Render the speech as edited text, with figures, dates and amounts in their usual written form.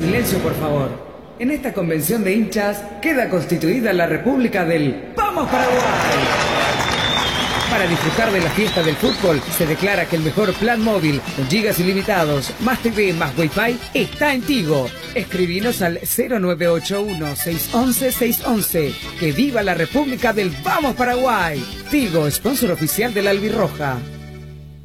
Silencio, por favor. En esta convención de hinchas queda constituida la República del ¡Vamos Paraguay! Para disfrutar de la fiesta del fútbol, se declara que el mejor plan móvil, con gigas ilimitados, más TV, más Wi-Fi, está en Tigo. Escribinos al 0981-611-611. ¡Que viva la República del Vamos Paraguay! Tigo, sponsor oficial de la Albirroja.